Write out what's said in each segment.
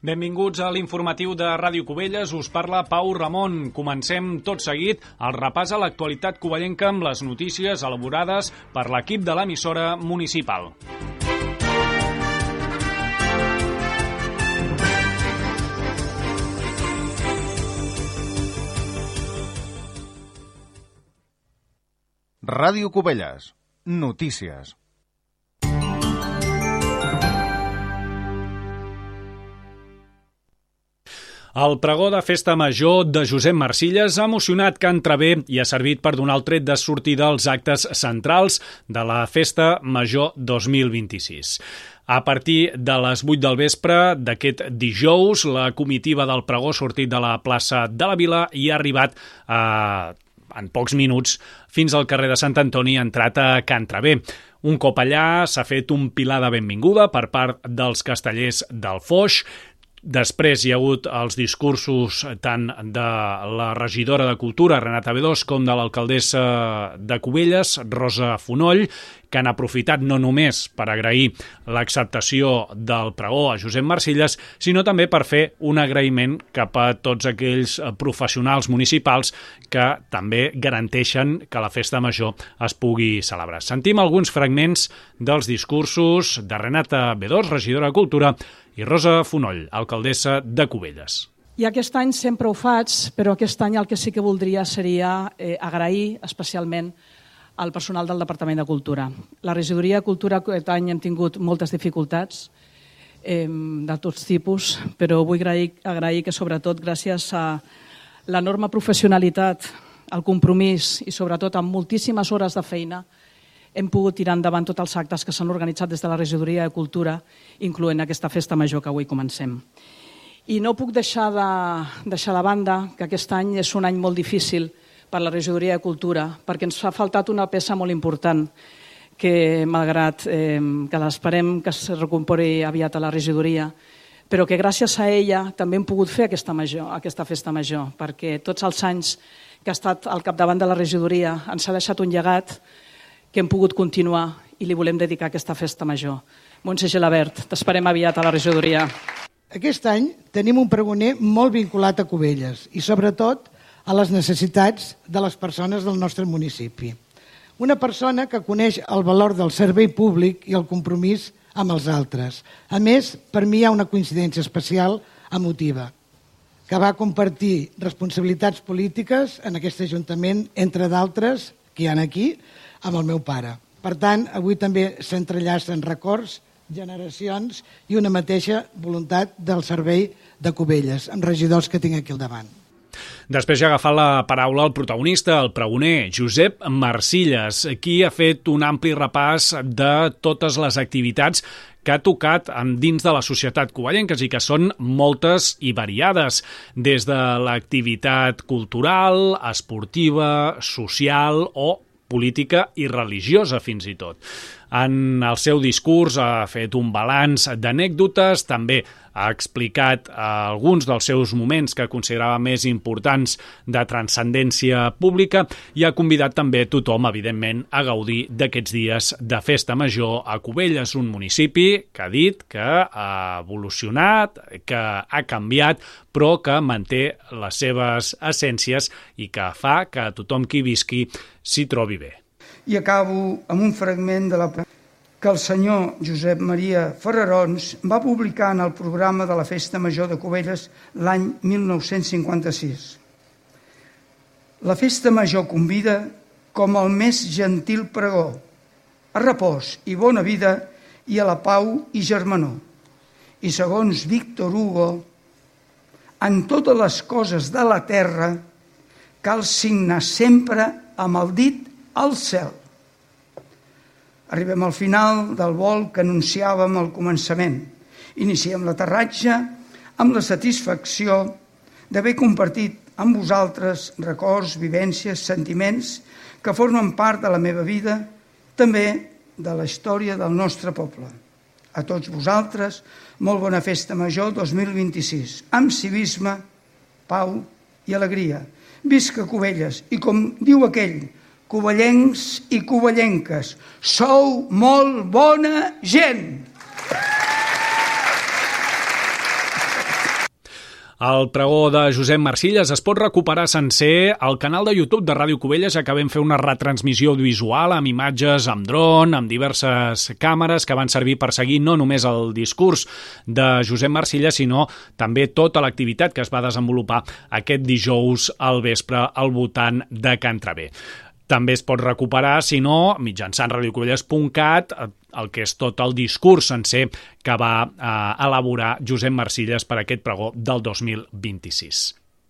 Benvinguts a l'informatiu de Ràdio Cubelles. Us parla Pau Ramon. Comencem tot seguit el repàs a l'actualitat covellenca amb les notícies elaborades per l'equip de l'emissora municipal. Ràdio Cubelles. Notícies. El pregó de Festa Major de Josep Marcilles ha emocionat Can Traver i ha servit per donar el tret de sortida als actes centrals de la Festa Major 2026. A partir de les 8 del vespre d'aquest dijous, la comitiva del pregó ha sortit de la plaça de la Vila i ha arribat en pocs minuts fins al carrer de Sant Antoni, entrat a Can Traver. Un cop allà s'ha fet un pilar de benvinguda per part dels castellers del Foix. Després hi ha hagut els discursos tant de la regidora de Cultura, Renata Bedós, com de l'alcaldessa de Cubelles, Rosa Fonoll, que han aprofitat no només per agrair l'acceptació del pregó a Josep Marcilles, sinó també per fer un agraïment cap a tots aquells professionals municipals que també garanteixen que la Festa Major es pugui celebrar. Sentim alguns fragments dels discursos de Renata Bedós, regidora de Cultura, i Rosa Fonoll, alcaldessa de Cubelles. I aquest any sempre ho faig, però aquest any el que sí que voldria seria agrair especialment al personal del Departament de Cultura. La regidoria de Cultura aquest any hem tingut moltes dificultats de tots tipus, però vull agrair que sobretot gràcies a l'enorme professionalitat, al compromís i sobretot amb moltíssimes hores de feina hem pogut tirar endavant tots els actes que s'han organitzat des de la regidoria de Cultura, incloent aquesta Festa Major que avui comencem. I no puc deixar de banda que aquest any és un any molt difícil per la regidoria de Cultura, perquè ens ha faltat una peça molt important que, malgrat que l'esperem que es recompori aviat a la regidoria, però que gràcies a ella també hem pogut fer aquesta Festa Major, perquè tots els anys que ha estat al capdavant de la regidoria ens ha deixat un llegat que hem pogut continuar i li volem dedicar aquesta Festa Major. Montse Gelabert, t'esperem aviat a la regidoria. Aquest any tenim un pregoner molt vinculat a Cubelles i sobretot a les necessitats de les persones del nostre municipi. Una persona que coneix el valor del servei públic i el compromís amb els altres. A més, per mi hi ha una coincidència especial emotiva, que va compartir responsabilitats polítiques en aquest Ajuntament, entre d'altres, que hi ha aquí, amb el meu pare. Per tant, avui també s'entrellacen records, generacions i una mateixa voluntat del servei de Cubelles, amb regidors que tinc aquí al davant. Després ja ha agafat la paraula el protagonista, el pregoner, Josep Marcilles, qui ha fet un ampli repàs de totes les activitats que ha tocat dins de la societat covellenca i que són moltes i variades, des de l'activitat cultural, esportiva, social o política i religiosa fins i tot. En el seu discurs ha fet un balanç d'anècdotes, també ha explicat alguns dels seus moments que considerava més importants de transcendència pública i ha convidat també tothom, evidentment, a gaudir d'aquests dies de Festa Major a Cubelles, un municipi que ha dit que ha evolucionat, que ha canviat, però que manté les seves essències i que fa que tothom qui visqui s'hi trobi bé. I acabo amb un fragment de la que el senyor Josep Maria Ferrarons va publicar en el programa de la Festa Major de Cubelles l'any 1956. La Festa Major convida com el més gentil pregó, a repòs i bona vida i a la pau i germanor. I segons Víctor Hugo, en totes les coses de la terra cal signar sempre amb el dit al cel. Arribem al final del vol que anunciàvem al començament. Iniciem l'aterratge amb la satisfacció d'haver compartit amb vosaltres records, vivències, sentiments que formen part de la meva vida, també de la història del nostre poble. A tots vosaltres, molt bona Festa Major 2026, amb civisme, pau i alegria. Visca Cubelles i, com diu aquell, covellencs i covellenques, sou molt bona gent! El pregó de Josep Marcilles es pot recuperar sencer al canal de YouTube de Ràdio Cubelles, ja que vam fer una retransmissió audiovisual amb imatges, amb dron, amb diverses càmeres que van servir per seguir no només el discurs de Josep Marcilles, sinó també tota l'activitat que es va desenvolupar aquest dijous al vespre al voltant de Can Traver. També es pot recuperar, si no, mitjançant radiocubelles.cat, el que és tot el discurs sencer que va elaborar Josep Marcilles per aquest pregó del 2026.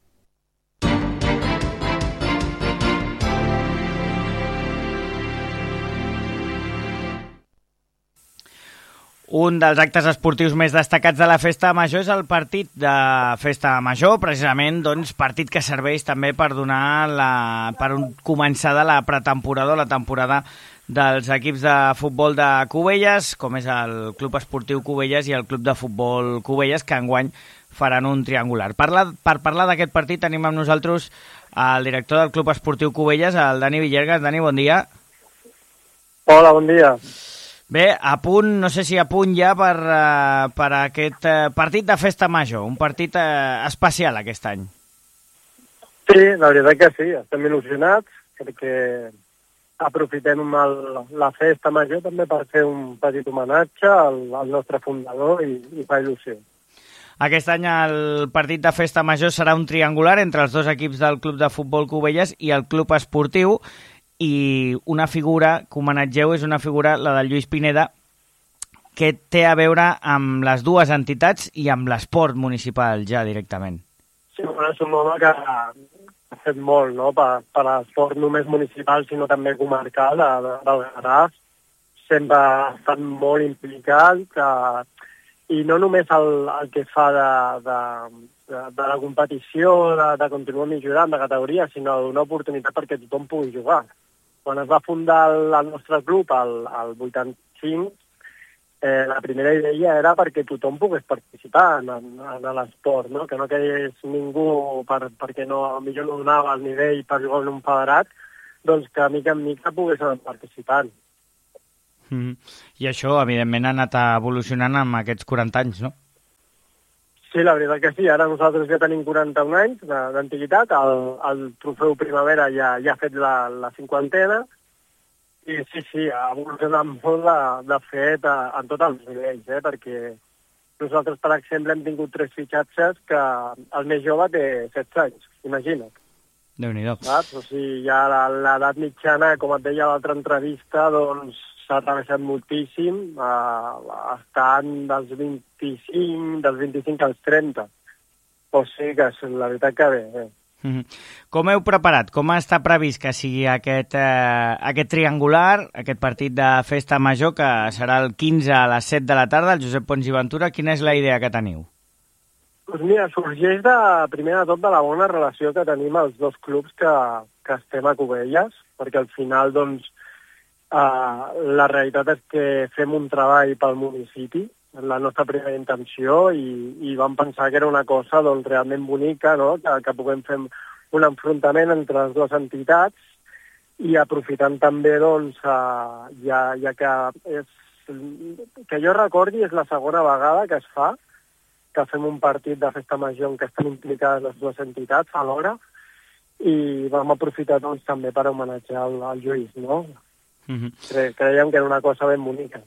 Un dels actes esportius més destacats de la Festa Major és el partit de Festa Major, precisament partit que serveix també per començar de la pretemporada, la temporada dels equips de futbol de Cubelles, com és el Club Esportiu Cubelles i el Club de Futbol Cubelles, que enguany faran un triangular. Per parlar d'aquest partit tenim amb nosaltres el director del Club Esportiu Cubelles, el Dani Villegas. Dani, bon dia. Hola, bon dia. Bé, no sé si a punt ja per aquest partit de Festa Major, un partit especial aquest any. Sí, la veritat que sí, estem il·lusionats perquè aprofitem la Festa Major també per fer un petit homenatge al nostre fundador i fa il·lusió. Aquest any el partit de Festa Major serà un triangular entre els dos equips del Club de Futbol Cubelles i el Club Esportiu, i una figura que homenatgeu és una figura, la del Lluís Pineda, que té a veure amb les dues entitats i amb l'esport municipal ja directament. Sí, bueno, és un home que ha fet molt, no?, per l'esport només municipal, sinó també comarcal del Garraf. Sempre ha estat molt implicat i no només el que fa de la competició, de continuar millorant de categoria, sinó d'una oportunitat perquè tothom pugui jugar. Quan es va fundar el nostre club, el 85, la primera idea era perquè tothom pogués participar en l'esport, no? Que no quedés ningú perquè millor no donava el nivell per jugar en un federat, doncs que mica en mica pogués anar participant. I això, evidentment, ha anat evolucionant amb aquests 40 anys, no? Sí, la veritat que sí. Ara nosaltres ja tenim 41 anys d'antiguitat. El trofeu Primavera ja ha fet la 50ena. I sí, ha evolucionat molt de fet en tots els nivells, perquè nosaltres, per exemple, hem tingut 3 fitxatges que el més jove té 16 anys, imagina't. Déu-n'hi-do. O sigui, ja l'edat mitjana, com et deia a l'altra entrevista, doncs s'ha travessat moltíssim, estant dels 25 als 30. O sigui que la veritat que bé. Com heu preparat? Com està previst que sigui aquest triangular, aquest partit de Festa Major, que serà el 15 a les 7 de la tarda, el Josep Pons i Ventura? Quina és la idea que teniu? Doncs mira, sorgeix primer de tot de la bona relació que tenim els dos clubs que estem a Cubelles, perquè al final, doncs, la realitat és que fem un treball pel municipi, la nostra primera intenció, i vam pensar que era una cosa doncs, realment bonica, no? que puguem fer un enfrontament entre les dues entitats i aprofitant també, doncs, ja que jo recordi, és la segona vegada que es fa, que fem un partit de Festa Major en què estan implicades les dues entitats alhora, i vam aprofitar doncs, també per homenatjar el Lluís, no? Creiem que era una cosa ben bonica.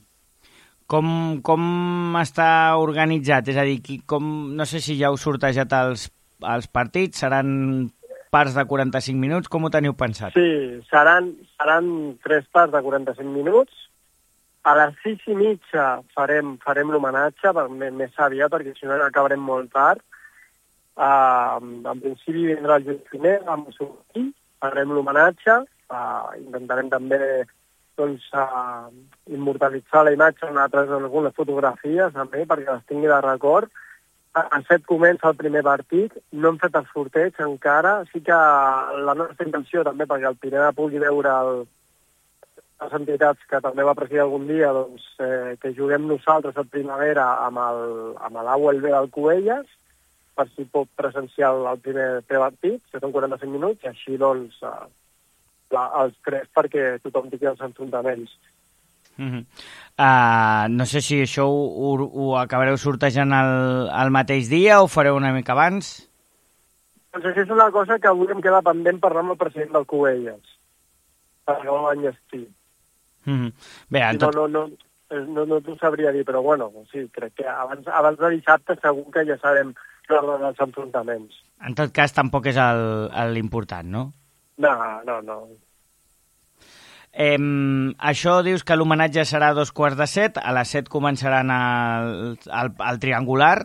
Com està organitzat? És a dir, no sé si ja heu sortejat els partits, seran parts de 45 minuts, com ho teniu pensat? Sí, seran 3 parts de 45 minuts. A les 6:30 farem l'homenatge, més aviat, perquè si no acabarem molt tard. En principi vindrà el Lluís Pineda amb el seu equip, farem l'homenatge, intentarem també immortalitzar la imatge en algunes fotografies també, perquè les tingui de record. A 7 comença el primer partit, no hem fet el sorteig encara, sí que la nostra intenció també, perquè el Pineda pugui veure les entitats que també va presidir algun dia, doncs, que juguem nosaltres a Primavera amb l'AULB del Cubelles, per si pot presenciar el primer partit, que són 45 minuts, i així, doncs, els 3 perquè tothom tingui els enfrontaments. No sé si això ho acabareu sortejant el mateix dia o fareu una mica abans? Doncs això és una cosa que avui em queda pendent parlar amb el president del Cubelles, perquè no l'enllestir. Bé, No t'ho sabria dir, però bueno, sí, crec que abans de dissabte segur que ja sabem l'ordre dels enfrontaments. En tot cas, tampoc és l'important, no? No. Això dius que l'homenatge serà a 6:45, a les 7 començaran el triangular.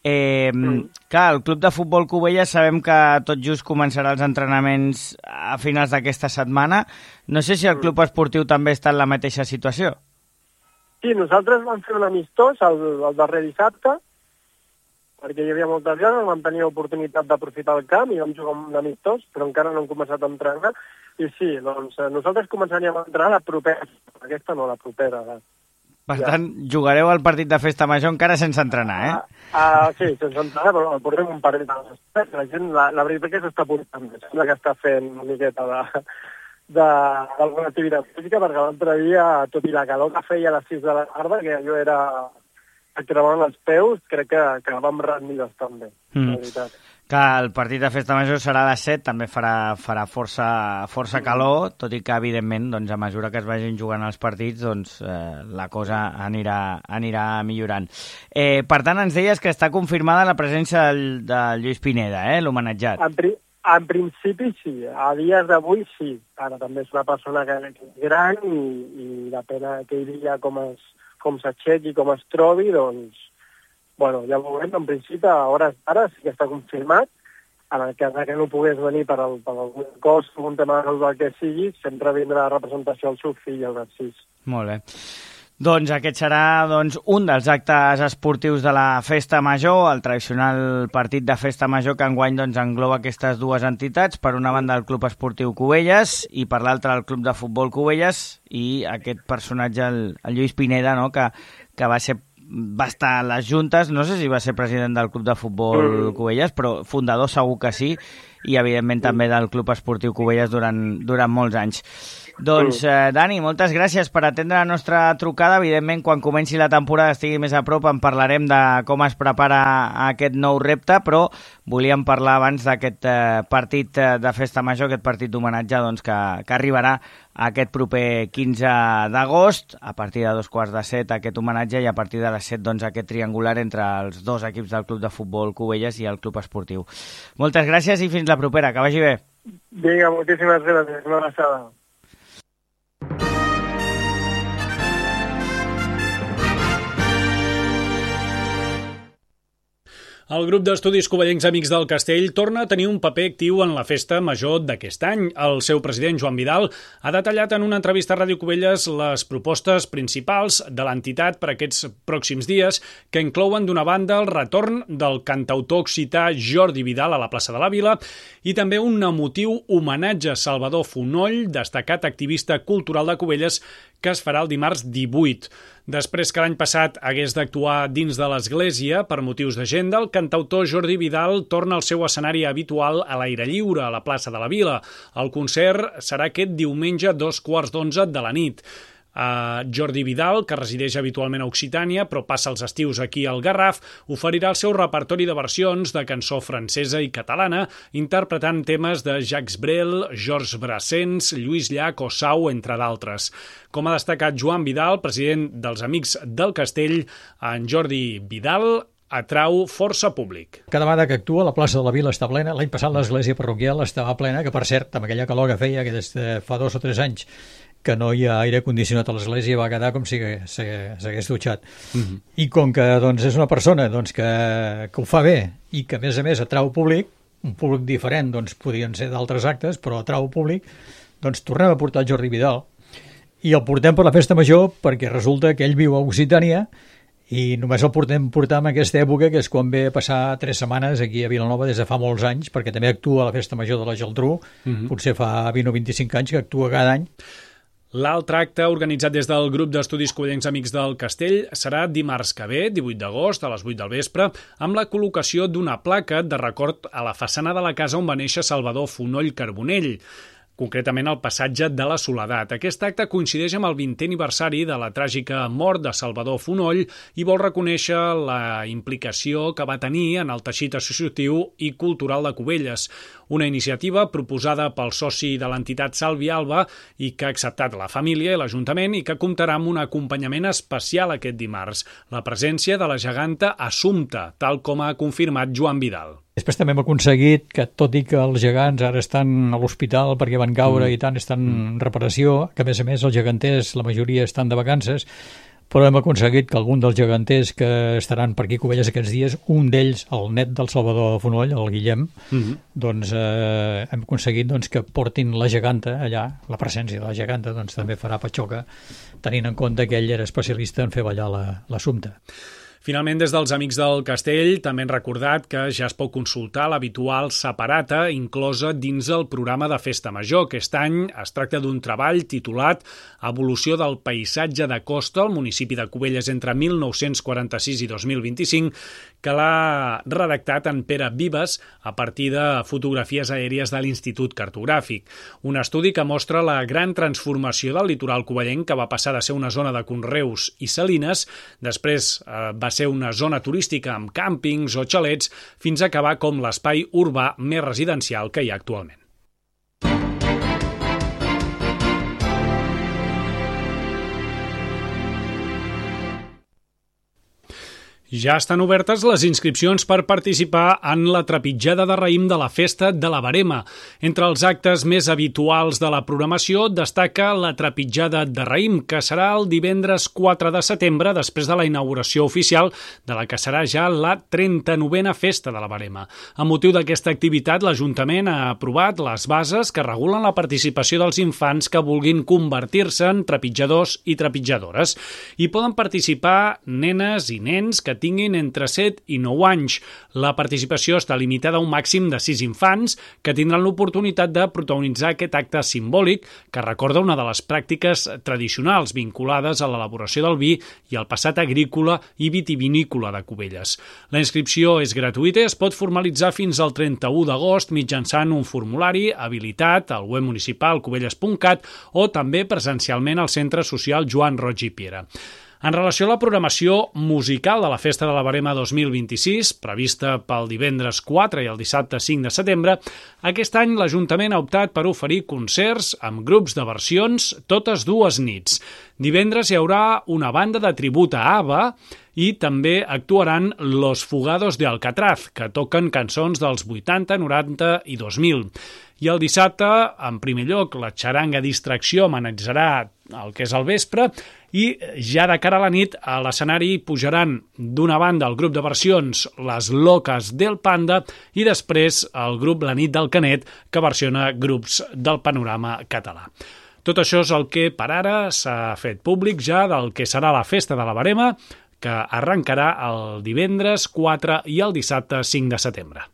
Clar, el Club de Futbol Cubelles sabem que tot just començarà els entrenaments a finals d'aquesta setmana. No sé si el Club Esportiu també està en la mateixa situació. Sí, nosaltres vam fer un amistós el darrer dissabte, perquè hi havia moltes ganes, vam tenir l'oportunitat d'aprofitar el camp i vam jugar un amistós, però encara no hem començat a entrenar. I sí, doncs nosaltres començaríem a entrenar la propera, aquesta no, la propera. Per tant, jugareu el partit de festa major encara sense entrenar, Sí, sense entrenar, però el portem un parell de... La gent, la veritat que s'està portant, sembla que està fent una miqueta d'alguna activitat física, perquè l'altre dia, tot i la calor que feia a les 6 de la tarda, que jo era a creuant els peus, crec que vam rendir bastant bé, la veritat. Que el partit de festa major serà a les 7, també farà força calor, tot i que, evidentment, doncs, a mesura que es vagin jugant els partits, doncs, la cosa anirà millorant. Per tant, ens deies que està confirmada la presència del Lluís Pineda, l'homenatjat. En principi sí, a dies d'avui sí. Ara també és una persona que és gran i depèn aquell dia com s'aixequi, com es trobi, doncs, bueno, ja ho veurem. En principi, a hores d'ara sí que està confirmat. En el cas que no pogués venir per algun cos, un tema de salut, el que sigui, sempre vindrà la representació al seu fill, el Narcís. Molt bé. Doncs aquest serà un dels actes esportius de la Festa Major, el tradicional partit de Festa Major que enguany engloba aquestes dues entitats, per una banda el Club Esportiu Cubelles i per l'altra el Club de Futbol Cubelles, i aquest personatge, el Lluís Pineda, no?, que va estar a les juntes, no sé si va ser president del Club de Futbol Cubelles, però fundador segur que sí, i evidentment també del Club Esportiu Cubelles durant molts anys. Doncs, Dani, moltes gràcies per atendre la nostra trucada. Evidentment, quan comenci la temporada, estigui més a prop, en parlarem de com es prepara aquest nou repte, però volíem parlar abans d'aquest partit de Festa Major, aquest partit d'homenatge que arribarà aquest proper 15 d'agost, a partir de 6:45 aquest homenatge, i a partir de les 7 aquest triangular entre els dos equips del Club de Futbol Cubelles i el Club Esportiu. Moltes gràcies i fins la propera, que vagi bé. Vinga, moltíssimes gràcies, una abraçada. El grup d'estudis covellencs Amics del Castell torna a tenir un paper actiu en la festa major d'aquest any. El seu president, Joan Vidal, ha detallat en una entrevista a Ràdio Cubelles les propostes principals de l'entitat per aquests pròxims dies, que inclouen d'una banda el retorn del cantautor occità Jordi Vidal a la plaça de la Vila i també un emotiu homenatge a Salvador Fonoll, destacat activista cultural de Cubelles, que es farà el dimarts 18. Després que l'any passat hagués d'actuar dins de l'església per motius d'agenda, el cantautor Jordi Vidal torna al seu escenari habitual a l'aire lliure, a la plaça de la Vila. El concert serà aquest diumenge a 11:15 de la nit. Jordi Vidal, que resideix habitualment a Occitània, però passa els estius aquí al Garraf, oferirà el seu repertori de versions de cançó francesa i catalana, interpretant temes de Jacques Brel, Georges Brassens, Lluís Llach o Sau, entre d'altres. Com ha destacat Joan Vidal, president dels Amics del Castell, en Jordi Vidal atrau força públic. Cada vegada que actua, la plaça de la Vila està plena. L'any passat l'església parroquial estava plena, que per cert, amb aquella calor que feia, que des de fa 2 o 3 anys que no hi ha aire condicionat a l'església, va quedar com si s'hagués dutxat. I com que és una persona que ho fa bé i que a més atrau públic, un públic diferent, podrien ser d'altres actes, però atrau públic, tornem a portar el Jordi Vidal i el portem per la festa major perquè resulta que ell viu a Occitània i només el podem portar en aquesta època, que és quan ve a passar 3 setmanes aquí a Vilanova des de fa molts anys, perquè també actua a la festa major de la Geltrú, potser fa 20 o 25 anys que actua cada any. L'altre acte organitzat des del grup d'estudis covellencs Amics del Castell serà dimarts que ve, 18 d'agost, a les 8 del vespre, amb la col·locació d'una placa de record a la façana de la casa on va néixer Salvador Fonoll Carbonell. concretament el passatge de la Soledat. Aquest acte coincideix amb el 20è aniversari de la tràgica mort de Salvador Fonoll i vol reconèixer la implicació que va tenir en el teixit associatiu i cultural de Cubelles, una iniciativa proposada pel soci de l'entitat Salvi Alba i que ha acceptat la família i l'Ajuntament i que comptarà amb un acompanyament especial aquest dimarts, la presència de la geganta Assumpta, tal com ha confirmat Joan Vidal. Després també hem aconseguit que, tot i que els gegants ara estan a l'hospital perquè van caure i tant, estan en reparació, que a més els geganters, la majoria estan de vacances, però hem aconseguit que algun dels geganters que estaran per aquí a Cubelles aquests dies, un d'ells, el net del Salvador Fonoll, el Guillem, doncs hem aconseguit que portin la geganta allà, la presència de la geganta doncs també farà patxoca, tenint en compte que ell era especialista en fer ballar l'Assumpta. Finalment, des dels Amics del Castell també han recordat que ja es pot consultar l'habitual separata inclosa dins el programa de Festa Major. Aquest any es tracta d'un treball titulat Evolució del paisatge de costa al municipi de Cubelles entre 1946 i 2025, que l'ha redactat en Pere Vives a partir de fotografies aèries de l'Institut Cartogràfic. Un estudi que mostra la gran transformació del litoral cuballenc, que va passar de ser una zona de conreus i salines, després va ser una zona turística amb càmpings o xalets, fins a acabar com l'espai urbà més residencial que hi ha actualment. Ja estan obertes les inscripcions per participar en la trepitjada de raïm de la Festa de la Verema. Entre els actes més habituals de la programació destaca la trepitjada de raïm, que serà el divendres 4 de setembre, després de la inauguració oficial de la que serà ja la 39a Festa de la Verema. Amb motiu d'aquesta activitat, l'Ajuntament ha aprovat les bases que regulen la participació dels infants que vulguin convertir-se en trepitjadors i trepitjadores. Hi poden participar nenes i nens que tinguin entre 7 i 9 anys. La participació està limitada a un màxim de 6 infants que tindran l'oportunitat de protagonitzar aquest acte simbòlic que recorda una de les pràctiques tradicionals vinculades a l'elaboració del vi i al passat agrícola i vitivinícola de Cubelles. La inscripció és gratuïta i es pot formalitzar fins al 31 d'agost mitjançant un formulari habilitat al web municipal cubelles.cat o també presencialment al Centre Social Joan Roig i Piera. En relació a la programació musical de la Festa de la Verema 2026, prevista pel divendres 4 i el dissabte 5 de setembre, aquest any l'Ajuntament ha optat per oferir concerts amb grups de versions totes dues nits. Divendres hi haurà una banda de tribut a ABBA i també actuaran Los Fugados de Alcatraz, que toquen cançons dels 80, 90 i 2000. I el dissabte, en primer lloc, la xaranga Distracció amenitzarà el que és el vespre i ja de cara a la nit a l'escenari pujaran d'una banda el grup de versions Les Locas del Panda i després el grup La Nit del Canet, que versiona grups del panorama català. Tot això és el que per ara s'ha fet públic ja del que serà la Festa de la Verema, que arrencarà el divendres 4 i el dissabte 5 de setembre.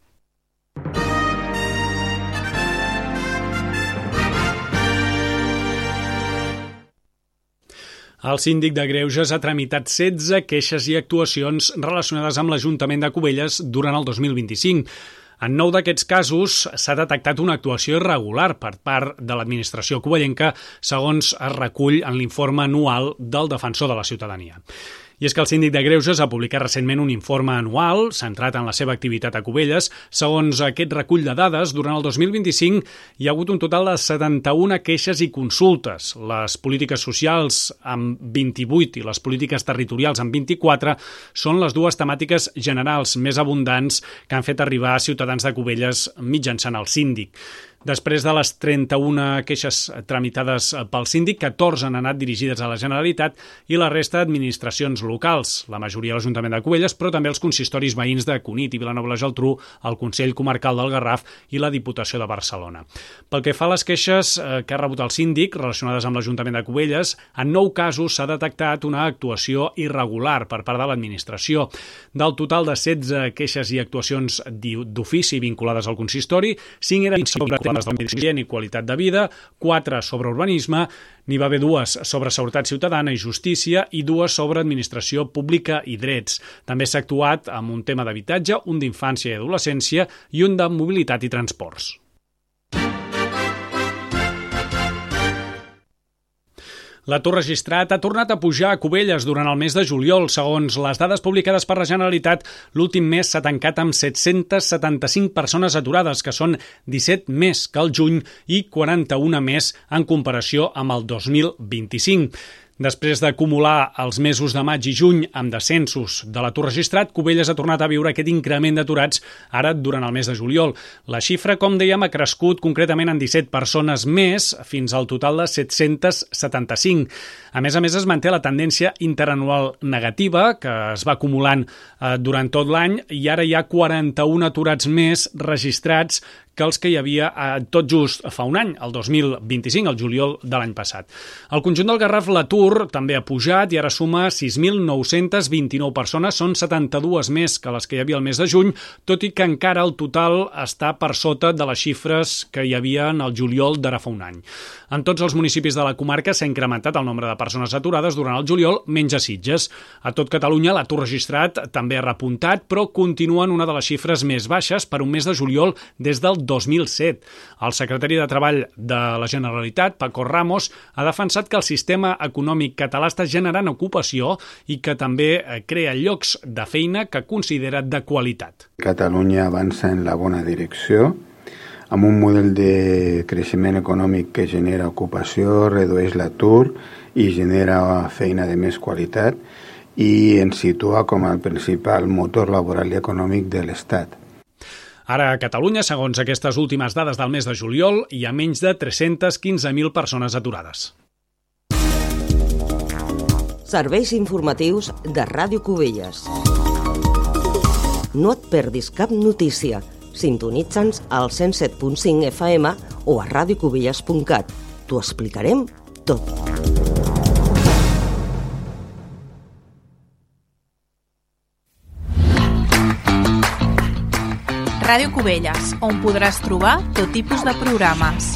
El síndic de Greuges ha tramitat 16 queixes i actuacions relacionades amb l'Ajuntament de Cubelles durant el 2025. En 9 d'aquests casos s'ha detectat una actuació irregular per part de l'administració cuballenca, segons es recull en l'informe anual del Defensor de la Ciutadania. I és que el síndic de Greuges ha publicat recentment un informe anual centrat en la seva activitat a Cubelles. Segons aquest recull de dades, durant el 2025 hi ha hagut un total de 71 queixes i consultes. Les polítiques socials amb 28 i les polítiques territorials amb 24 són les dues temàtiques generals més abundants que han fet arribar a ciutadans de Cubelles mitjançant el síndic. Després de les 31 queixes tramitades pel síndic, 14 han anat dirigides a la Generalitat i la resta a administracions locals, la majoria a l'Ajuntament de Cubelles, però també els consistoris veïns de Cunit i Vilanova i la Geltrú, el Consell Comarcal del Garraf i la Diputació de Barcelona. Pel que fa a les queixes que ha rebut el síndic relacionades amb l'Ajuntament de Cubelles, en 9 casos s'ha detectat una actuació irregular per part de l'administració. Del total de 16 queixes i actuacions d'ofici vinculades al consistori, 5 eren sobre temes de medi ambient i qualitat de vida, 4 sobre urbanisme, n'hi va haver 2 sobre seguretat ciutadana i justícia i 2 sobre administració pública i drets. També s'ha actuat amb un tema d'habitatge, un d'infància i adolescència i un de mobilitat i transports. L'atur registrat ha tornat a pujar a Cubelles durant el mes de juliol. Segons les dades publicades per la Generalitat, l'últim mes s'ha tancat amb 775 persones aturades, que són 17 més que el juny i 41 més en comparació amb el 2025. Després d'acumular els mesos de maig i juny amb descensos de l'atur registrat, Cubelles ha tornat a viure aquest increment d'aturats ara durant el mes de juliol. La xifra, com dèiem, ha crescut concretament en 17 persones més, fins al total de 775. A més, es manté la tendència interanual negativa, que es va acumulant durant tot l'any, i ara hi ha 41 aturats més registrats que els que hi havia tot just fa un any, el 2025, el juliol de l'any passat. Al conjunt del Garraf l'atur també ha pujat i ara suma 6.929 persones, són 72 més que les que hi havia el mes de juny, tot i que encara el total està per sota de les xifres que hi havia en el juliol d'ara fa un any. En tots els municipis de la comarca s'ha incrementat el nombre de persones aturades durant el juliol, menys a Sitges. A tot Catalunya l'atur registrat també ha repuntat, però continua en una de les xifres més baixes per un mes de juliol des del 2007. El secretari de Treball de la Generalitat, Paco Ramos, ha defensat que el sistema econòmic català està generant ocupació i que també crea llocs de feina que considera de qualitat. Catalunya avança en la bona direcció, amb un model de creixement econòmic que genera ocupació, redueix l'atur i genera feina de més qualitat i ens situa com el principal motor laboral i econòmic de l'Estat. Ara a Catalunya, segons aquestes últimes dades del mes de juliol, hi ha menys de 315.000 persones aturades. Serveis informatius de Ràdio Cubelles. No et perdis cap notícia. Sintonitza'ns al 107.5 FM o a radiocubelles.cat. T'ho explicarem tot. Ràdio Cubelles, on podràs trobar tot tipus de programes.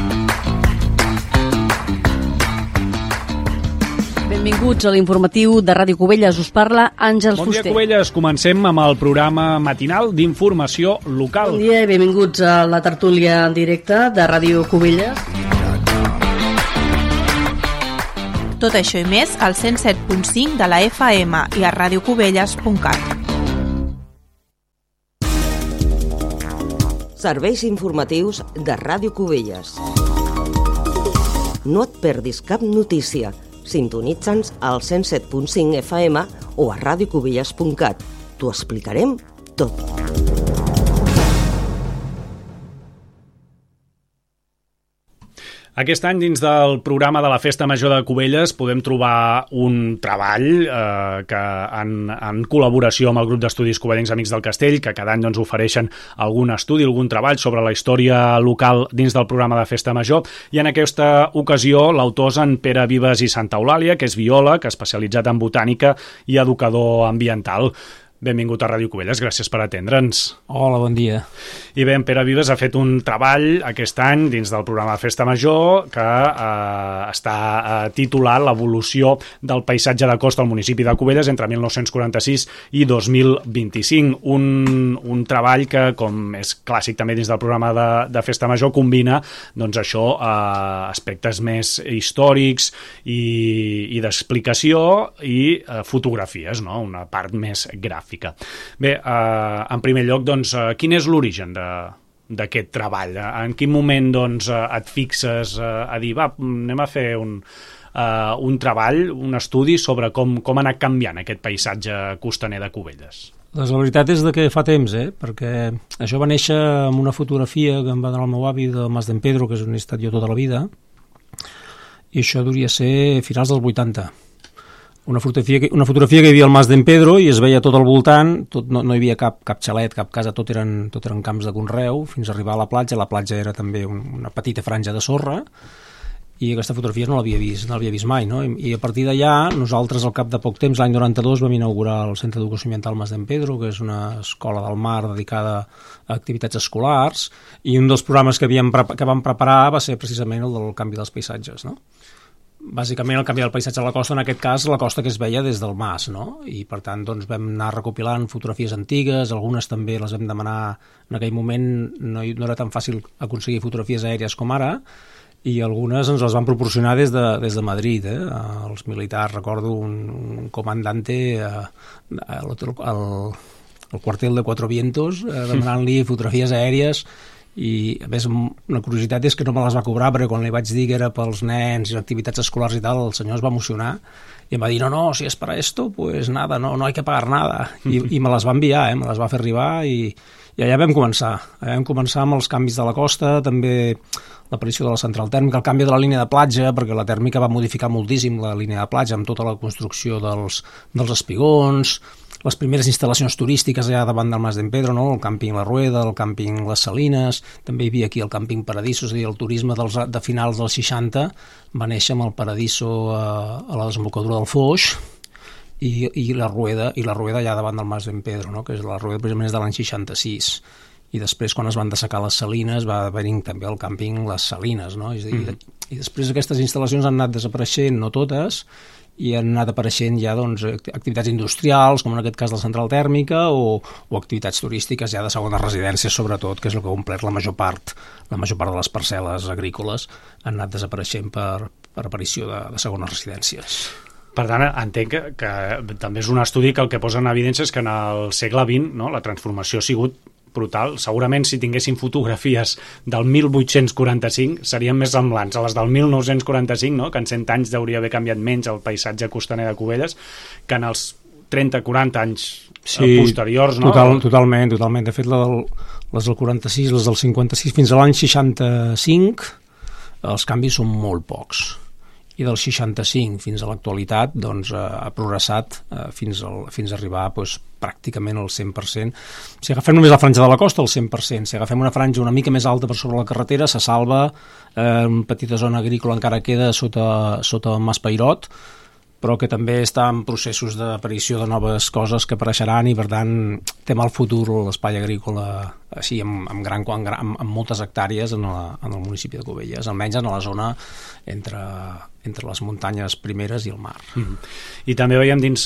Benvinguts a l'informatiu de Ràdio Cubelles. Us parla Àngels Fuster. Bon dia, Cubelles. Comencem amb el programa matinal d'informació local. Bon dia i benvinguts a la tertúlia en directe de Ràdio Cubelles. Tot això i més al 107.5 de la FM i a radiocubelles.cat. Serveis informatius de Ràdio Cubelles. No et perdis cap notícia. Sintonitza'ns al 107.5 FM o a radiocubelles.cat. T'ho explicarem tot. Aquest any, dins del programa de la Festa Major de Cubelles, podem trobar un treball que en col·laboració amb el grup d'estudis Covellencs Amics del Castell, que cada any ofereixen algun estudi, algun treball sobre la història local dins del programa de Festa Major, i en aquesta ocasió l'autor és en Pere Vives i Santa Eulàlia, que és biòleg, especialitzat en botànica i educador ambiental. Benvingut a Ràdio Cubelles, gràcies per atendre'ns. Hola, bon dia. I bé, en Pere Vives ha fet un treball aquest any dins del programa de Festa Major que està titulat L'evolució del paisatge de costa al municipi de Cubelles entre 1946 i 2025. Un treball que, com és clàssic també dins del programa de Festa Major, combina doncs això, aspectes més històrics i d'explicació i fotografies, no? Una part més gràfica. Bé, en primer lloc, doncs, quin és l'origen d'aquest treball? En quin moment doncs, et fixes a dir, anem a fer un treball, un estudi sobre com ha anat canviant aquest paisatge costaner de Cubelles? Doncs la veritat és que fa temps, perquè això va néixer amb una fotografia que em va donar el meu avi del Mas d'en Pedro, que és on he estat jo tota la vida, i això duria ser finals dels 80. Una fotografia que hi havia al Mas d'en Pedro i es veia tot al voltant, no hi havia cap xalet, cap casa, tot eren camps de conreu, fins a arribar a la platja era també una petita franja de sorra, i aquesta fotografia no l'havia vist mai, no? I a partir d'allà, nosaltres al cap de poc temps, l'any 92, vam inaugurar el Centre d'Educació Ambiental Mas d'en Pedro, que és una escola del mar dedicada a activitats escolars, i un dels programes que vam preparar va ser precisament el del canvi dels paisatges, no? Bàsicament el canvi del paisatge a la costa, en aquest cas la costa que es veia des del mas, no? I per tant doncs, vam anar recopilant fotografies antigues, algunes també les vam demanar en aquell moment, no era tan fàcil aconseguir fotografies aèries com ara, i algunes ens les van proporcionar des de Madrid. Els militars, recordo un comandante al quartel de Cuatro Vientos demanant-li fotografies aèries, i a més una curiositat és que no me les va cobrar, perquè quan li vaig dir que era pels nens i activitats escolars i tal, el senyor es va emocionar i em va dir, no, si és para esto, pues nada, no hay que pagar nada, i me les va enviar, me les va fer arribar, i allà vam començar amb els canvis de la costa, també l'aparició de la central tèrmica, el canvi de la línia de platja, perquè la tèrmica va modificar moltíssim la línia de platja amb tota la construcció dels espigons, les primeres instal·lacions turístiques allà davant del Mas d'en Pedro, no? El càmping La Rueda, el càmping Les Salines, també hi havia aquí el càmping Paradiso, és a dir, el turisme de finals dels 60 va néixer amb el Paradiso a la desembocadura del Foix, i la Rueda allà davant del Mas d'en Pedro, no? Que és la Rueda precisament és de l'any 66. I després, quan es van dessecar les Salines, va venir també el càmping Les Salines, no? És a dir, i després aquestes instal·lacions han anat desapareixent, no totes, i han anat apareixent ja activitats industrials, com en aquest cas la central tèrmica, o activitats turístiques ja de segones residències, sobretot, que és el que ha omplert la major part de les parcel·les agrícoles, han anat desapareixent per aparició de segones residències. Per tant, entenc que també és un estudi que el que posa en evidència és que en el segle XX, no, la transformació ha sigut brutal. Segurament si tinguéssim fotografies del 1845 serien més semblants a les del 1945, no? Que en 100 anys hauria d'haver canviat menys el paisatge costaner de Cubelles que en els 30-40 anys posteriors, no? Totalment. De fet, les del 46, les del 56 fins a l'any 65, els canvis són molt pocs. I del 65 fins a l'actualitat ha progressat fins a arribar pràcticament al 100%. Si agafem només la franja de la costa, el 100%. Si agafem una franja una mica més alta per sobre la carretera, se salva, una petita zona agrícola encara queda sota Mas Peirot, però que també està en processos d'aparició de noves coses que apareixeran, i per tant té mal futur l'espai agrícola així amb moltes hectàrees en el municipi de Cubelles, almenys en la zona entre les muntanyes primeres i el mar. I també veiem dins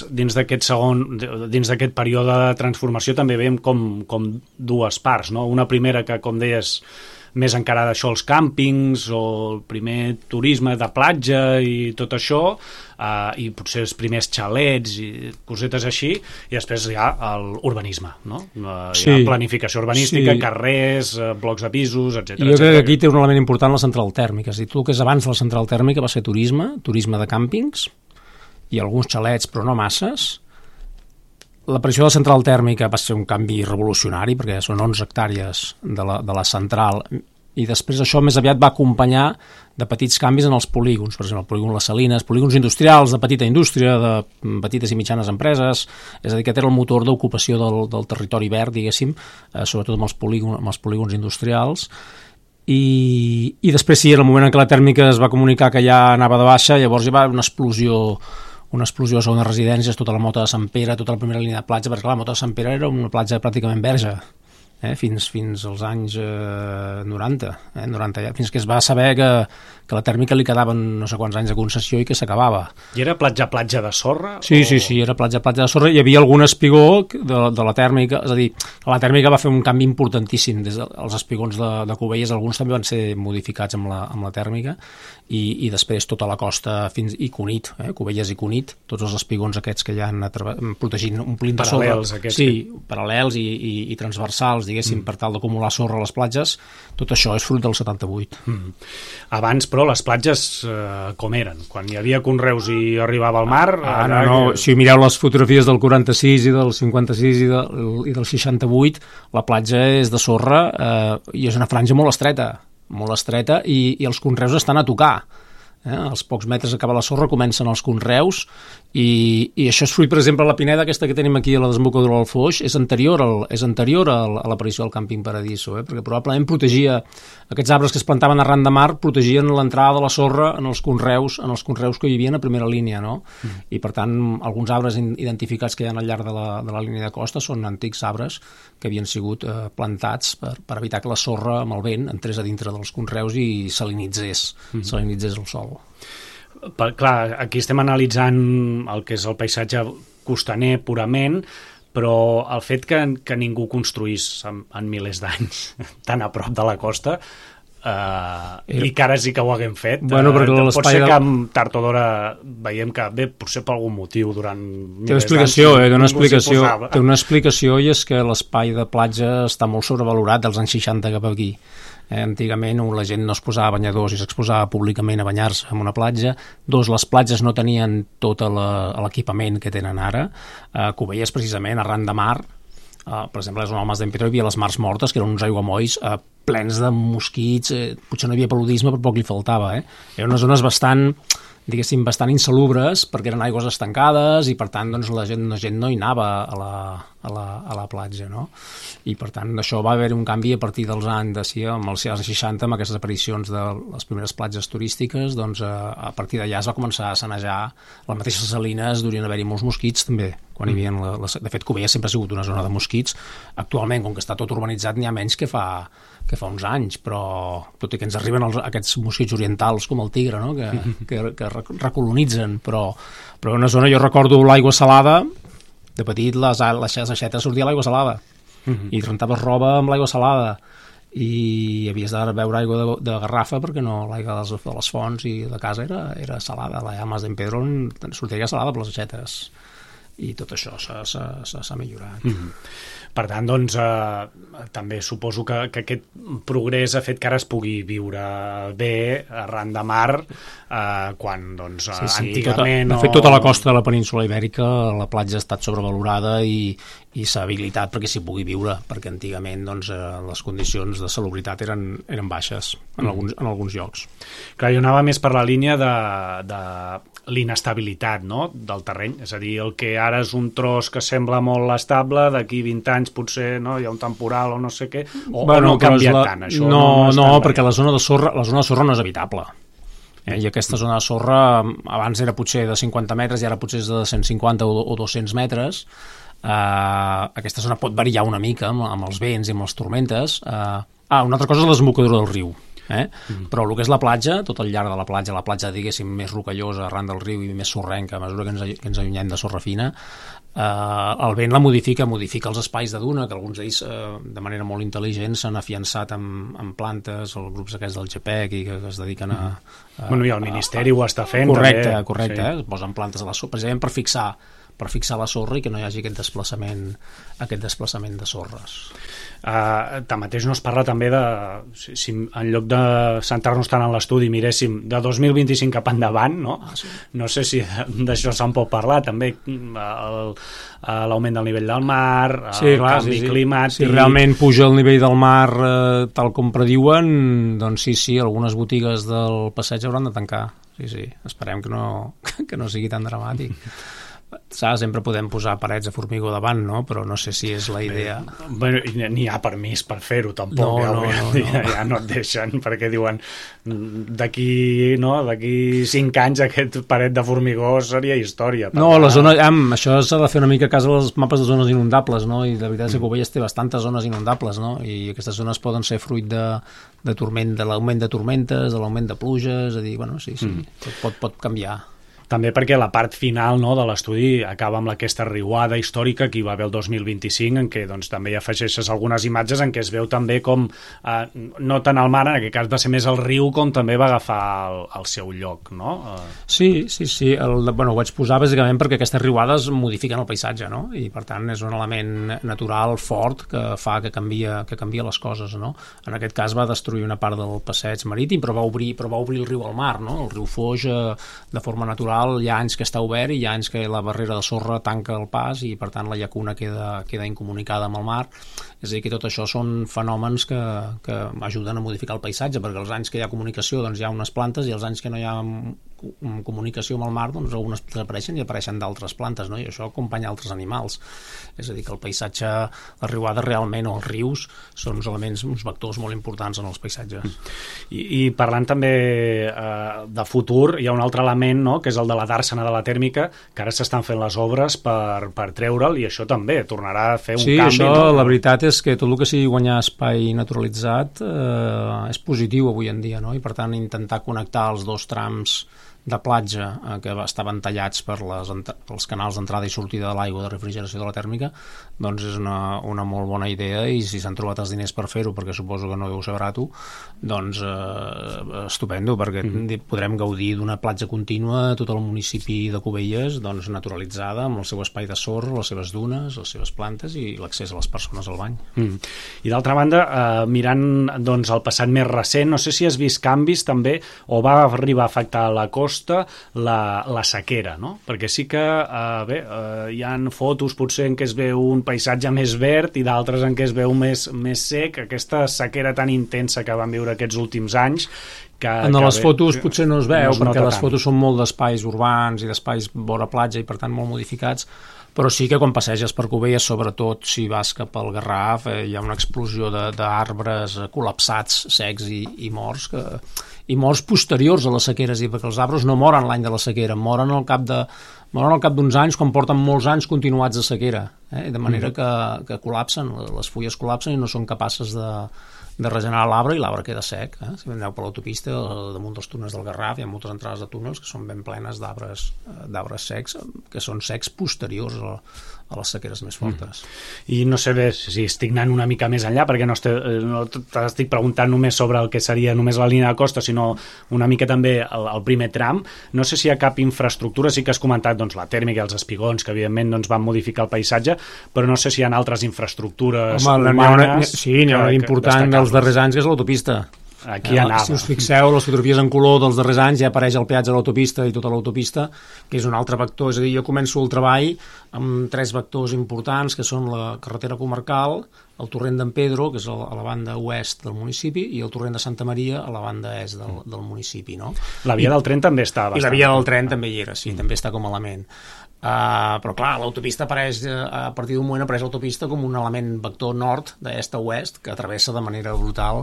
d'aquest període de transformació també veiem com dues parts, no? Una primera que, com deies, més encarada això als càmpings o el primer turisme de platja i tot això, i potser els primers xalets i cosetes així, i després hi ha l'urbanisme, no? Hi ha planificació urbanística, carrers, blocs de pisos, etc. Jo crec que aquí té un element important la central tèrmica, és a dir, tot el que és abans de la central tèrmica va ser turisme de càmpings i alguns xalets, però no masses. L'aparició de la central tèrmica va ser un canvi revolucionari, perquè són 11 hectàrees de la central, i després això més aviat va acompanyar de petits canvis en els polígons, per exemple, el polígon Les Salines, polígons industrials, de petita indústria, de petites i mitjanes empreses, és a dir, que era el motor d'ocupació del territori verd, diguéssim, sobretot amb els polígons industrials. I després sí, en el moment en què la tèrmica es va comunicar que ja anava de baixa, llavors hi va haver una explosió a segones residències, tota la Mota de Sant Pere, tota la primera línia de platja, perquè clar, la Mota de Sant Pere era una platja pràcticament verge, fins als anys 90, fins que es va saber que la tèrmica li quedaven no sé quants anys de concessió i que s'acabava. I era platja de sorra? Sí, era platja de sorra. Hi havia algun espigó de la tèrmica, és a dir, la tèrmica va fer un canvi importantíssim des dels espigons de Cubelles, alguns també van ser modificats amb la tèrmica, i després tota la costa i Cunit, Cubelles i Cunit, tots els espigons aquests que ja han anat protegint, omplint de sorra. Paral·lels aquests. Sí, paral·lels i transversals, diguéssim, per tal d'acumular sorra a les platges. Tot això és fruit del 78. Abans, però, les platges com eren? Quan hi havia conreus i arribava al mar? No. Si mireu les fotografies del 46 i del 56 i del 68, la platja és de sorra i és una franja molt estreta, i els conreus estan a tocar. Als pocs metres acaba la sorra, comencen els conreus, i això és fruit, per exemple, la pineda aquesta que tenim aquí a la desembocadura del Foix, és anterior a l'aparició del càmping Paradiso, perquè probablement protegia aquests arbres que es plantaven arran de mar, protegien l'entrada de la sorra en els conreus que hi havia a primera línia, no? I per tant, alguns arbres identificats que hi ha al llarg de la línia de costa són antics arbres que havien sigut plantats per evitar que la sorra amb el vent entrés a dintre dels conreus i salinitzés el sòl. Clar, aquí estem analitzant el que és el paisatge costaner purament, però el fet que ningú construís en milers d'anys tan a prop de la costa i que ara sí que ho haguem fet. Bueno, pot ser que amb tard o d'hora veiem que bé, potser per algun motiu durant té una explicació, i és que l'espai de platja està molt sobrevalorat dels anys 60 cap aquí. Antigament la gent no es posava banyadors i s'exposava públicament a banyar-se en una platja. Les platges no tenien tot l'equipament que tenen ara, que ho veies precisament arran de mar. Per exemple, a Mas d'Empedro hi havia les mars mortes, que eren uns aiguamolls plens de mosquits, potser no hi havia paludisme, però poc li faltava. Eren unes zones bastant insalubres, perquè eren aigües estancades i per tant doncs, la gent no hi anava a la platja, no? I per tant això va haver un canvi a partir dels anys amb els 60, amb aquestes aparicions de les primeres platges turístiques, doncs a partir d'allà es va començar a sanejar. Les mateixes salines durien haver-hi molts mosquits també, quan hi havia de fet Cubelles sempre ha sigut una zona de mosquits. Actualment, com que està tot urbanitzat, n'hi ha menys que fa uns anys, però tot i que ens arriben aquests mosquits orientals com el tigre, no? que recolonitzen, però una zona, jo recordo l'aigua salada, de petit les aixetes sortia l'aigua salada i rentaves roba amb l'aigua salada i havies de beure aigua de garrafa perquè no, l'aigua de les fonts i de casa era salada. La Mas d'Empedro sortia salada per les aixetes i tot això s'ha millorat. Per tant, doncs, també suposo que aquest progrés ha fet que ara es pugui viure bé arran de mar, quan doncs, antigament... De fet, tota la costa de la península Ibèrica, la platja ha estat sobrevalorada i s'ha habilitat perquè s'hi pugui viure, perquè antigament doncs, les condicions de salubritat eren baixes en alguns llocs. Clar, jo anava més per la línia de l'inestabilitat, no?, del terreny, és a dir, el que ara és un tros que sembla molt estable, d'aquí 20 anys potser hi ha un temporal o no sé què, o no ha canviat tant, això? No, perquè la zona de sorra no és habitable. I aquesta zona de sorra abans era potser de 50 metres i ara potser és de 150 o 200 metres. Aquesta zona pot variar una mica amb els vents i amb les tormentes. Una altra cosa és l'embocadura del riu. Però el que és la platja, tot al llarg de la platja diguéssim més rocallosa arran del riu i més sorrenca a mesura que ens allunyem de sorra fina, el vent la modifica els espais de duna, que alguns d'ells de manera molt intel·ligent s'han afiançat amb plantes, els grups aquests del GPEC i que es dediquen a... Bueno, i el Ministeri ho està fent. Correcte, sí. Posen plantes a la sorra, precisament per fixar la sorra i que no hi hagi aquest desplaçament de sorres. Tanmateix no es parla també de, si en lloc de centrar-nos tant en l'estudi miréssim de 2025 cap endavant, no? No sé si d'això se'n pot parlar també, l'augment del nivell del mar, el canvi climàtic... Si realment puja el nivell del mar tal com prediuen, doncs sí, algunes botigues del passeig hauran de tancar. Sí, esperem que no sigui tan dramàtic. Sempre podem posar parets de formigó davant, no? Però no sé si és la idea. Bueno, n'hi ha permís per fer-ho, tampoc. Ja no et deixen, perquè diuen d'aquí 5 anys aquest paret de formigó seria història. La zona, això s'ha de fer una mica a casa dels mapes de zones inundables, no? I la veritat és que Cubelles té bastantes zones inundables, no? I aquestes zones poden ser fruit de l'augment de tormentes, de l'augment de pluges, és a dir, bueno, sí, pot canviar. També perquè la part final, no, de l'estudi acaba amb aquesta riuada històrica que hi va haver el 2025, en què doncs, també hi afegeixes algunes imatges en què es veu també com, no tant el mar, en aquest cas va ser més el riu, com també va agafar el seu lloc, no? Sí. Ho vaig posar bàsicament perquè aquestes riuades modifiquen el paisatge, no? I per tant és un element natural fort que fa que canvia les coses, no? En aquest cas va destruir una part del passeig marítim, però va obrir el riu al mar, no? El riu Foix de forma natural hi ha anys que està obert i hi ha anys que la barrera de sorra tanca el pas i per tant la llacuna queda incomunicada amb el mar. És a dir, que tot això són fenòmens que ajuden a modificar el paisatge, perquè els anys que hi ha comunicació doncs hi ha unes plantes i els anys que no hi ha comunicació amb el mar doncs algunes desapareixen i apareixen d'altres plantes, no? I això acompanya altres animals. És a dir, que el paisatge, les riuades realment o els rius són uns vectors molt importants en els paisatges. I parlant també de futur, hi ha un altre element, no?, que és el de la dàrsena de la tèrmica, que ara s'estan fent les obres per treure'l i això també tornarà a fer un canvi. Sí, això la veritat és que tot el que sigui guanyar espai naturalitzat és positiu avui en dia, no? I per tant intentar connectar els dos trams de platja que estaven tallats pels canals d'entrada i sortida de l'aigua de refrigeració de la tèrmica, doncs és una molt bona idea, i si s'han trobat els diners per fer-ho, perquè suposo que no deu ser barat, doncs estupendo, perquè podrem gaudir d'una platja contínua a tot el municipi de Cubelles, doncs naturalitzada, amb el seu espai de sorra, les seves dunes, les seves plantes i l'accés a les persones al bany. I d'altra banda, mirant doncs el passat més recent, no sé si has vist canvis també, o va arribar a afectar la costa la sequera, no? Perquè sí que hi ha fotos potser en què es veu un paisatge més verd i d'altres en què es veu més sec, aquesta sequera tan intensa que van viure aquests últims anys. En les fotos potser no es veu, perquè les fotos són molt d'espais urbans i d'espais vora platja i per tant molt modificats, però sí que quan passeges per Cubelles, sobretot si vas cap al Garraf, hi ha una explosió d'arbres col·lapsats, secs i morts, i morts posteriors a les sequeres, perquè els arbres no moren l'any de la sequera, moren al cap d'uns anys, quan porten molts anys continuats de sequera, de manera que col·lapsen, les fulles col·lapsen i no són capaces de regenerar l'arbre, i l'arbre queda sec. Si aneu per l'autopista, damunt dels túnels del Garraf, hi ha moltes entrades de túnels que són ben plenes d'arbres secs, que són secs posteriors a les sequeres més fortes. I no sé bé si estic anant una mica més enllà, perquè no t'estic preguntant només sobre el que seria només la línia de costa, sinó una mica també el primer tram. No sé si hi ha cap infraestructura, sí que has comentat la tèrmica i els espigons, que evidentment van modificar el paisatge, però no sé si hi ha altres infraestructures humanes. Sí, n'hi ha una important dels darrers anys, que és l'autopista. Aquí anava. Si us fixeu, les fotografies en color dels darrers anys ja apareix el peatge de l'autopista i tota l'autopista, que és un altre vector. És a dir, jo començo el treball amb 3 vectors importants, que són la carretera comarcal, el torrent d'en Pedro, que és a la banda oest del municipi, i el torrent de Santa Maria a la banda est del municipi. No? La via del tren també està bastant. I la via del tren també hi era, sí, també està com a element. Però clar, l'autopista apareix, a partir d'un moment apareix l'autopista com un element vector nord, d'est a oest, que travessa de manera brutal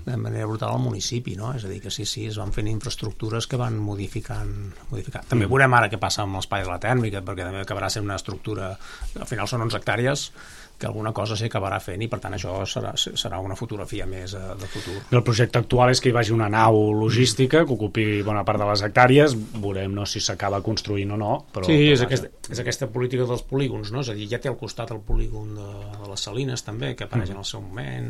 el municipi, no? És a dir, que sí, es van fent infraestructures que van modificant. També veurem ara què passa amb l'espai de la tèrmica, perquè també acabarà sent una estructura, al final són 11 hectàrees, que alguna cosa s'hi acabarà fent, i per tant això serà una fotografia més de futur. El projecte actual és que hi vagi una nau logística que ocupi bona part de les hectàrees, veurem si s'acaba construint o no. Però sí, és aquesta política dels polígons, no? És a dir, ja té al costat el polígon de les Salines també, que apareix en el seu moment.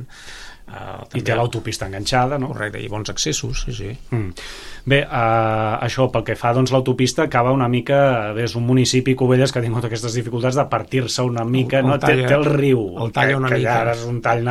I té l'autopista enganxada, no? Correcte, i bons accessos, sí. Bé, això pel que fa, l'autopista acaba una mica, és un municipi, Cubelles, que ha tingut aquestes dificultats de partir-se una mica, no? Té el riu, el talla una mica. Ja és un tall